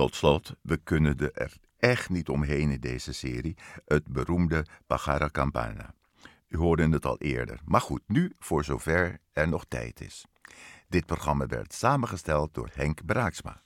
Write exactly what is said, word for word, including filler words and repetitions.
Tot slot, we kunnen er echt niet omheen in deze serie, het beroemde Pájaro Campana. U hoorde het al eerder, maar goed, nu voor zover er nog tijd is. Dit programma werd samengesteld door Henk Braaksma.